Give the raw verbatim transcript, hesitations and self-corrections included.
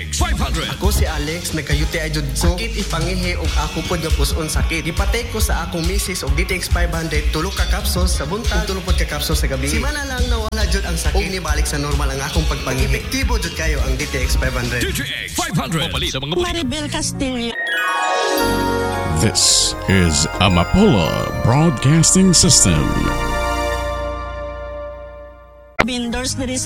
X five hundred. Ako si Alex, nagkayuti ay jud ko. Sakit ipangihi og ako pod nga puson sakit. Ipatay ko sa akong misis og D T X five hundred tulo ka capsules sa buntag, tulo pod ka capsules sa gabi. Simana lang nawala jud ang sakit. Og nibalik sa normal ang akong pagpangihi. Epektibo jud kayo ang D T X five hundred. D T X five hundred. Papalit sa mga Maribel Castillo. This is Amapola Broadcasting System. Vendors diri